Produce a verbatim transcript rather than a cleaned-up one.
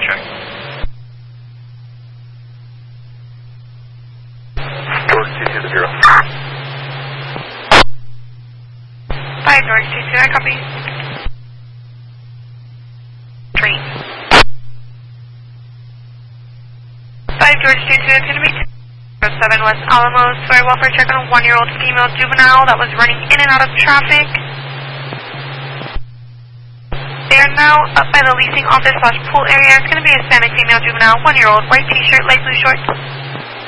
check. George two two zero. five George two two, I copy. three. five George two two, it's going to be two seven West Alamos for a welfare check on a one-year-old female juvenile that was running in and out of traffic. They are now up by the leasing office slash pool area. It's going to be a Hispanic female juvenile, one-year-old, white t-shirt, light blue shorts.